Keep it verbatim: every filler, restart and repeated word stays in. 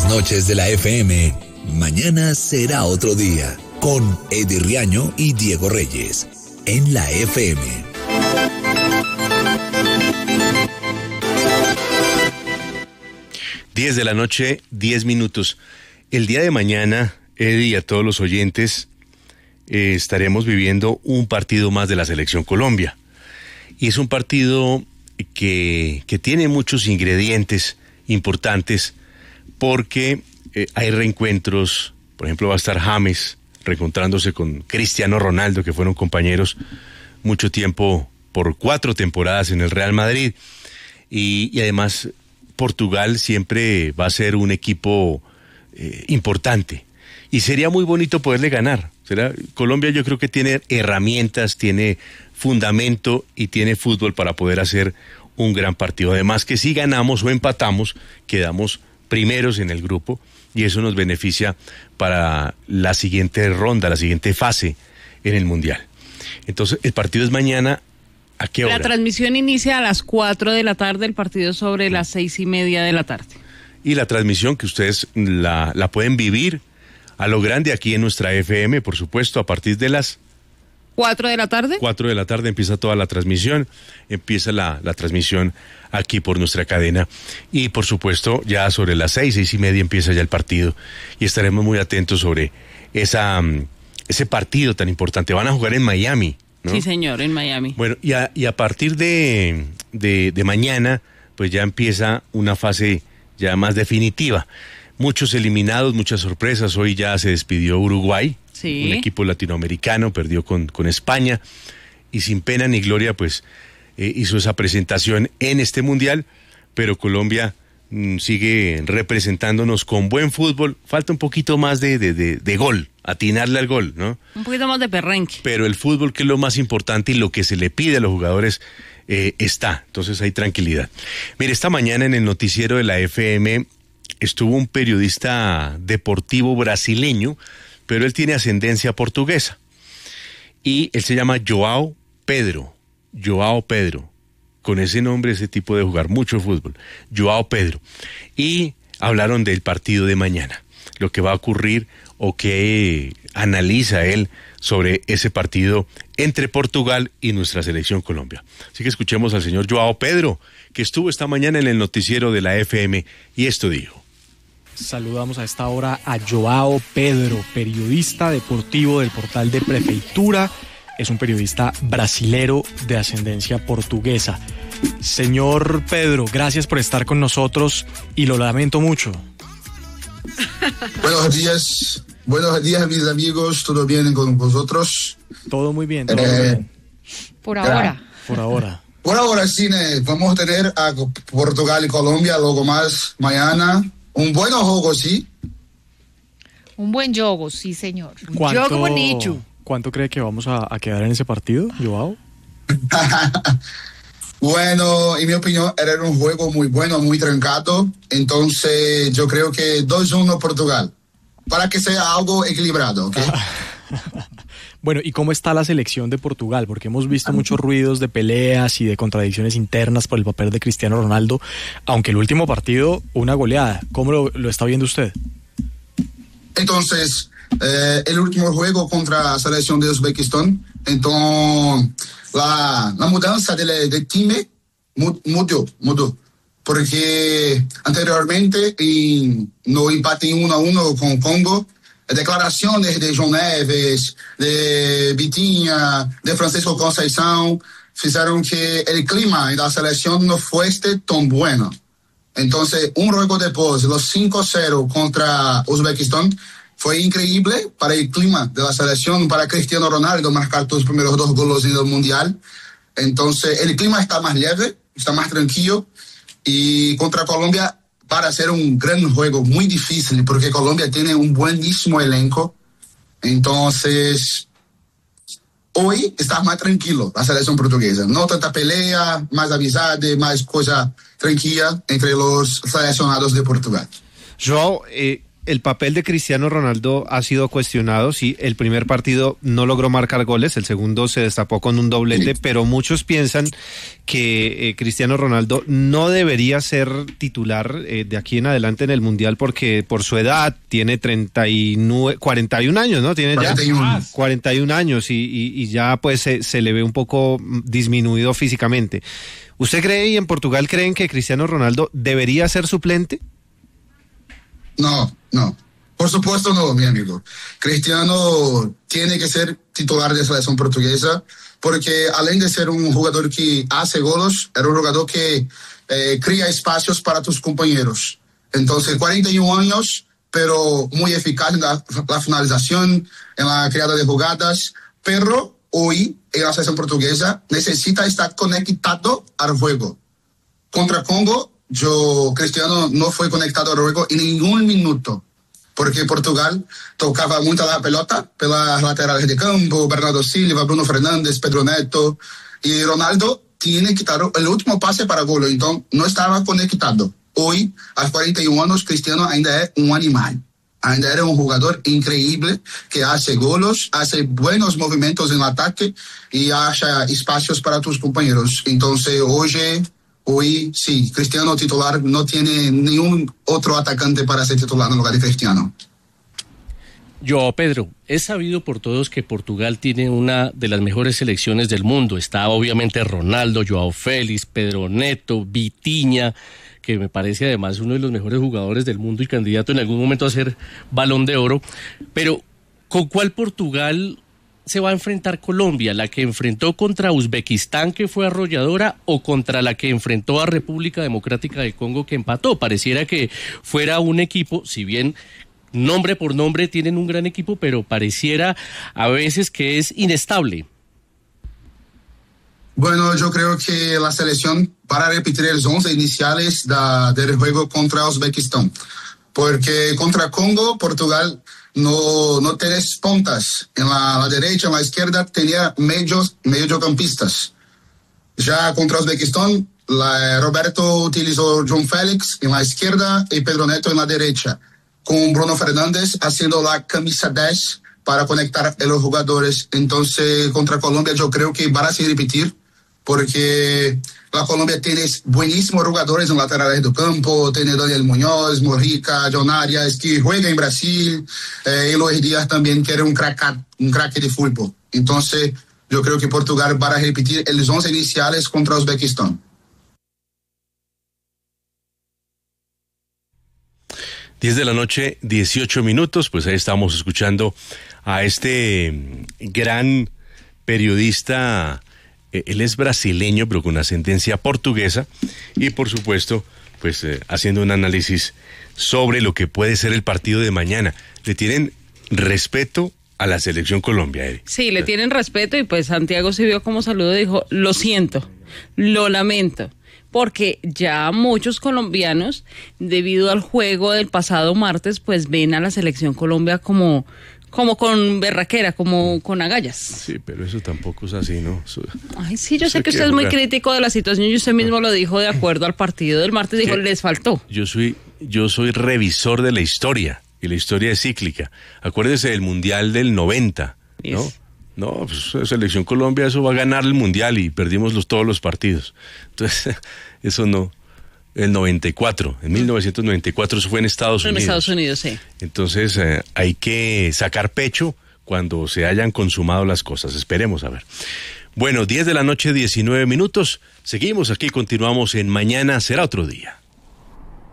noches de la F M, mañana será otro día, con Eddie Riaño y Diego Reyes, en la F M. diez de la noche, diez minutos. El día de mañana, Eddie y a todos los oyentes, eh, estaremos viviendo un partido más de la Selección Colombia. Y es un partido que, que tiene muchos ingredientes importantes porque eh, hay reencuentros. Por ejemplo, va a estar James reencontrándose con Cristiano Ronaldo, que fueron compañeros mucho tiempo por cuatro temporadas en el Real Madrid. Y, y además Portugal siempre va a ser un equipo eh, importante. Y sería muy bonito poderle ganar. ¿Será? Colombia yo creo que tiene herramientas, tiene fundamento y tiene fútbol para poder hacer un gran partido. Además que si ganamos o empatamos, quedamos primeros en el grupo y eso nos beneficia para la siguiente ronda, la siguiente fase en el Mundial. Entonces, el partido es mañana. ¿A qué hora? La transmisión inicia a las cuatro de la tarde, el partido sobre las seis y media de la tarde. Y la transmisión que ustedes la, la pueden vivir a lo grande aquí en nuestra F M, por supuesto, a partir de las ¿Cuatro de la tarde? Cuatro de la tarde empieza toda la transmisión, empieza la, la transmisión aquí por nuestra cadena. Y por supuesto, ya sobre las seis, seis y media empieza ya el partido. Y estaremos muy atentos sobre esa, ese partido tan importante. Van a jugar en Miami, ¿no? Sí, señor, en Miami. Bueno, y a, y a partir de, de, de mañana, pues ya empieza una fase ya más definitiva. Muchos eliminados, muchas sorpresas. Hoy ya se despidió Uruguay, sí. Un equipo latinoamericano, perdió con, con España. Y sin pena ni gloria, pues eh, hizo esa presentación en este Mundial. Pero Colombia mmm, sigue representándonos con buen fútbol. Falta un poquito más de, de, de, de gol, atinarle al gol, ¿no? Un poquito más de perrenque. Pero el fútbol, que es lo más importante y lo que se le pide a los jugadores, eh, está. Entonces hay tranquilidad. Mire, esta mañana en el noticiero de la F M estuvo un periodista deportivo brasileño, pero él tiene ascendencia portuguesa. Y él se llama João Pedro. João Pedro. Con ese nombre, ese tipo de jugar mucho fútbol. João Pedro. Y hablaron del partido de mañana. Lo que va a ocurrir o que analiza él sobre ese partido entre Portugal y nuestra selección Colombia. Así que escuchemos al señor João Pedro, que estuvo esta mañana en el noticiero de la F M, y esto dijo. Saludamos a esta hora a João Pedro, periodista deportivo del portal de Prefeitura. Es un periodista brasilero de ascendencia portuguesa. Señor Pedro, gracias por estar con nosotros y lo lamento mucho. Buenos días, buenos días mis amigos, ¿todo bien con vosotros? Todo muy bien, todo eh, muy bien. Por ahora. Por ahora. Por ahora sí, vamos a tener a Portugal y Colombia luego más mañana. Un buen juego, ¿sí? Un buen juego, sí, señor. ¿Cuánto, juego bonito. ¿Cuánto cree que vamos a, a quedar en ese partido, João? Bueno, en mi opinión, era un juego muy bueno, muy trancado. Entonces, yo creo que dos uno Portugal. Para que sea algo equilibrado, ¿ok? Bueno, ¿y cómo está la selección de Portugal? Porque hemos visto muchos ruidos de peleas y de contradicciones internas por el papel de Cristiano Ronaldo, aunque el último partido, una goleada. ¿Cómo lo, lo está viendo usted? Entonces, eh, el último juego contra la selección de Uzbekistán, entonces la, la mudanza del de time mudó, mudó. Porque anteriormente, en, no empate uno a uno con Congo, declaraciones de João Neves, de Vitinha, de Francisco Conceição, fizeram que el clima en la selección no fuese tan bueno. Entonces, un juego después, los cinco cero contra Uzbekistán, fue increíble para el clima de la selección, para Cristiano Ronaldo marcar sus primeros dos goles en el Mundial. Entonces, el clima está más leve, está más tranquilo, y contra Colombia para hacer un gran juego, muy difícil, porque Colombia tiene un buenísimo elenco. Entonces, hoy está más tranquilo la selección portuguesa. No tanta pelea, más amistad, más cosa tranquila entre los seleccionados de Portugal. João, eh, el papel de Cristiano Ronaldo ha sido cuestionado. Sí, el primer partido no logró marcar goles, el segundo se destapó con un doblete, sí. Pero muchos piensan que eh, Cristiano Ronaldo no debería ser titular eh, de aquí en adelante en el Mundial porque por su edad tiene treinta y nueve, cuarenta y un años, ¿no? Tiene ya cuarenta y un años y, y, y ya pues se, se le ve un poco disminuido físicamente. ¿Usted cree y en Portugal creen que Cristiano Ronaldo debería ser suplente? No, no. Por supuesto no, mi amigo. Cristiano tiene que ser titular de la selección portuguesa porque além de ser un jugador que hace goles, era un jugador que eh, crea espacios para tus compañeros. Entonces, cuarenta y un años, pero muy eficaz en la, la finalización, en la creada de jugadas, pero hoy en la selección portuguesa necesita estar conectado al juego. Contra Congo, yo, Cristiano no fue conectado al juego en ningún minuto, porque Portugal tocaba mucho la pelota pelas laterales de campo, Bernardo Silva, Bruno Fernandes, Pedro Neto, y Ronaldo tiene que dar el último pase para gol, entonces no estaba conectado. Hoy, a los cuarenta y un años, Cristiano ainda es un animal. Ainda era un jugador increíble que hace goles, hace buenos movimientos en el ataque y hace espacios para tus compañeros. Entonces, hoy... Hoy, sí, Cristiano titular, no tiene ningún otro atacante para ser titular en lugar de Cristiano. Yo, Pedro, es sabido por todos que Portugal tiene una de las mejores selecciones del mundo. Está obviamente Ronaldo, Joao Félix, Pedro Neto, Vitinha, que me parece además uno de los mejores jugadores del mundo y candidato en algún momento a ser Balón de Oro. Pero, ¿con cuál Portugal se va a enfrentar Colombia? ¿La que enfrentó contra Uzbekistán, que fue arrolladora, o contra la que enfrentó a República Democrática del Congo, que empató? Pareciera que fuera un equipo, si bien nombre por nombre tienen un gran equipo, pero pareciera a veces que es inestable. Bueno, yo creo que la selección para repetir los once iniciales da, del juego contra Uzbekistán, porque contra Congo, Portugal no, no tenés puntas. En la, la derecha, en la izquierda, tenía medios, mediocampistas. Ya contra Uzbekistán, la, Roberto utilizó João Félix en la izquierda y Pedro Neto en la derecha, con Bruno Fernández haciendo la camisa diez para conectar a los jugadores. Entonces, contra Colombia, yo creo que van a se repetir, porque la Colombia tiene buenísimos jugadores en laterales del campo, tiene Daniel Muñoz, Mojica, John Arias, que juega en Brasil, eh, y Luis Díaz también, que era un crack, un crack de fútbol. Entonces, yo creo que Portugal va a repetir los once iniciales contra Uzbekistán. diez de la noche, dieciocho minutos, pues ahí estamos escuchando a este gran periodista. Él es brasileño, pero con ascendencia portuguesa, y por supuesto, pues eh, haciendo un análisis sobre lo que puede ser el partido de mañana. Le tienen respeto a la selección Colombia, Eri. Sí, le tienen respeto, y pues Santiago se vio como saludo y dijo, lo siento, lo lamento, porque ya muchos colombianos, debido al juego del pasado martes, pues ven a la selección Colombia como... como con berraquera, como con agallas. Sí, pero eso tampoco es así, ¿no? Eso, Ay, sí, yo sé que usted es muy crítico de la situación y usted mismo lo dijo de acuerdo al partido del martes, dijo, les faltó. Yo soy, yo soy revisor de la historia, y la historia es cíclica. Acuérdese del Mundial del noventa, ¿no? Yes. No, pues Selección Colombia, eso va a ganar el Mundial y perdimos los, todos los partidos. Entonces, eso no... El noventa y cuatro, en mil novecientos noventa y cuatro, eso fue en Estados Unidos. En Estados Unidos, sí. Entonces eh, hay que sacar pecho cuando se hayan consumado las cosas. Esperemos a ver. Bueno, diez de la noche, diecinueve minutos. Seguimos aquí, continuamos en Mañana Será Otro Día.